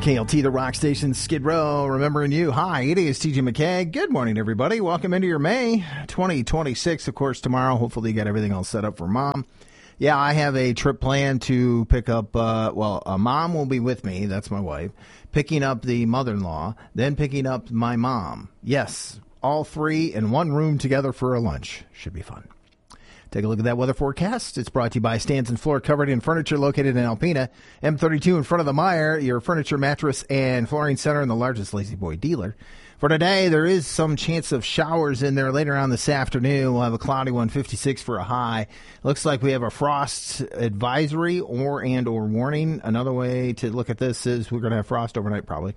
KLT, the rock station, Skid Row, remembering you. Hi, it is TJ McKay. Good morning, everybody. Welcome into your May 2026. Of course, tomorrow, hopefully you got everything all set up for Mom. Yeah, I have a trip planned to pick up, Mom will be with me. That's my wife. Picking up the mother-in-law, then picking up my mom. Yes, all three in one room together for a lunch. Should be fun. Take a look at that weather forecast. It's brought to you by Stanton Floor Covered in Furniture, located in Alpena. M32 in front of the Meijer, your furniture, mattress, and flooring center, and the largest Lazy Boy dealer. For today, there is some chance of showers in there later on this afternoon. We'll have a cloudy one, 56 for a high. Looks like we have a frost advisory or warning. Another way to look at this is we're going to have frost overnight probably.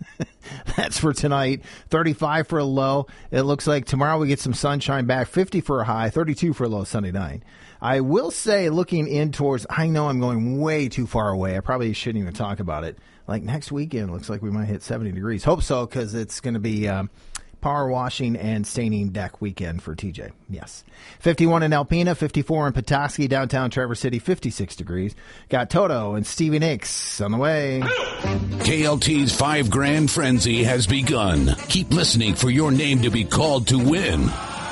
That's for tonight. 35 for a low. It looks like tomorrow we get some sunshine back. 50 for a high. 32 for a low Sunday night. I will say, looking in towards, I know I'm going way too far away. I probably shouldn't even talk about it. Like next weekend, looks like we might hit 70 degrees. Hope so, because it's going to be power washing and staining deck weekend for TJ. Yes. 51 in Alpena, 54 in Petoskey, downtown Traverse City, 56 degrees. Got Toto and Stevie Nicks on the way. KLT's $5,000 frenzy has begun. Keep listening for your name to be called to win.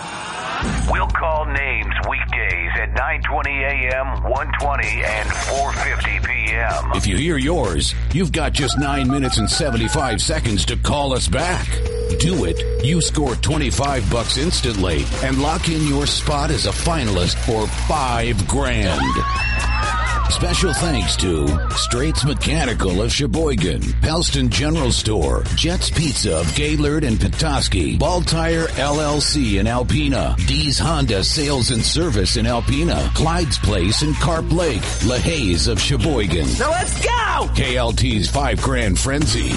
We'll call names weekdays at 9:20 a.m., 1:20, and 4:50 p.m. If you hear yours, you've got just 9 minutes and 75 seconds to call us back. Do it. You score $25 instantly and lock in your spot as a finalist for $5,000. Special thanks to Straits Mechanical of Sheboygan, Pelston General Store, Jets Pizza of Gaylord and Petoskey, Ball Tire LLC in Alpena, D's Honda Sales and Service in Alpena, Clyde's Place in Carp Lake, LaHaye's of Sheboygan. Now let's go! KLT's $5,000 frenzy.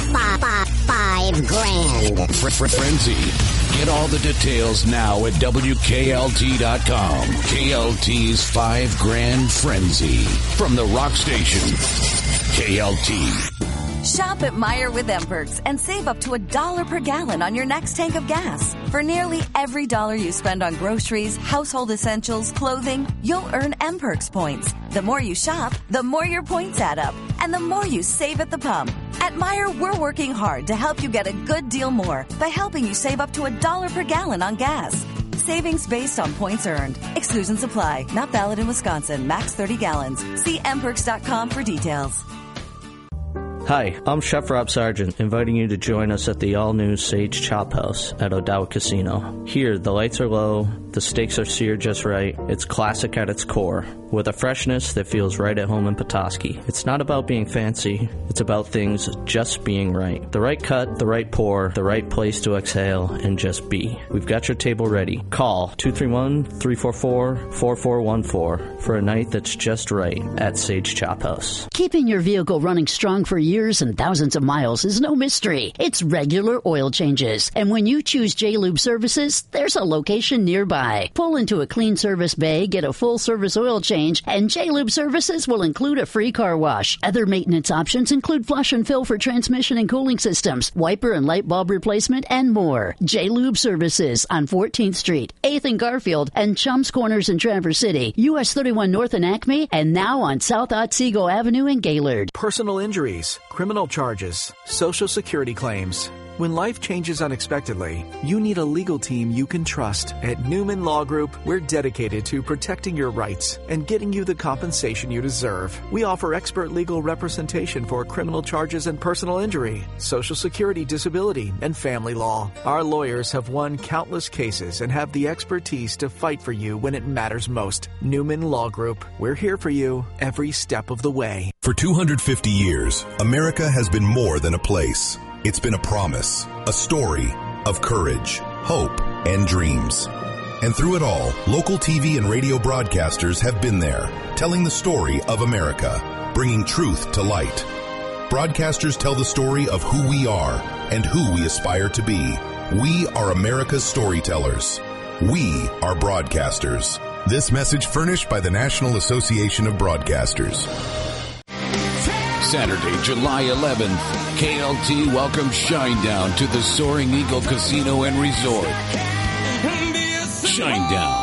$5,000. Frenzy. Get all the details now at WKLT.com. KLT's $5,000 frenzy. From the rock station, KLT. Shop at Meijer with M-Perks and save up to $1 per gallon on your next tank of gas. For nearly every dollar you spend on groceries, household essentials, clothing, you'll earn M-Perks points. The more you shop, the more your points add up, and the more you save at the pump. At Meijer, we're working hard to help you get a good deal more by helping you save up to $1 per gallon on gas. Savings based on points earned. Exclusions apply. Not valid in Wisconsin. Max 30 gallons. See mperks.com for details. Hi, I'm Chef Rob Sargent, inviting you to join us at the all-new Sage Chop House at O'Dowd Casino. Here, the lights are low, the steaks are seared just right, it's classic at its core, with a freshness that feels right at home in Petoskey. It's not about being fancy, it's about things just being right. The right cut, the right pour, the right place to exhale, and just be. We've got your table ready. Call 231-344-4414 for a night that's just right at Sage Chop House. Keeping your vehicle running strong for years and thousands of miles is no mystery. It's regular oil changes. And when you choose J-Lube Services, there's a location nearby. Pull into a clean service bay, get a full service oil change, and J-Lube Services will include a free car wash. Other maintenance options include flush and fill for transmission and cooling systems, wiper and light bulb replacement, and more. J-Lube Services on 14th Street, 8th and Garfield, and Chums Corners in Traverse City, US 31 North in Acme, and now on South Otsego Avenue in Gaylord. Personal injuries, criminal charges, Social Security claims. When life changes unexpectedly, you need a legal team you can trust. At Newman Law Group, we're dedicated to protecting your rights and getting you the compensation you deserve. We offer expert legal representation for criminal charges and personal injury, Social Security, disability, and family law. Our lawyers have won countless cases and have the expertise to fight for you when it matters most. Newman Law Group, we're here for you every step of the way. For 250 years, America has been more than a place. It's been a promise, a story of courage, hope, and dreams. And through it all, local TV and radio broadcasters have been there, telling the story of America, bringing truth to light. Broadcasters tell the story of who we are and who we aspire to be. We are America's storytellers. We are broadcasters. This message furnished by the National Association of Broadcasters. Saturday, July 11th, KLT welcomes Shinedown to the Soaring Eagle Casino and Resort. Shinedown.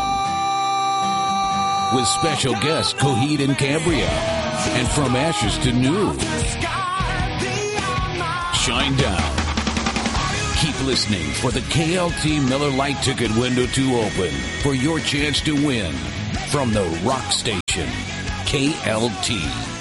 With special guests Coheed and Cambria. And From Ashes to New. shine down. Keep listening for the KLT Miller Lite ticket window to open for your chance to win from the Rock Station, KLT.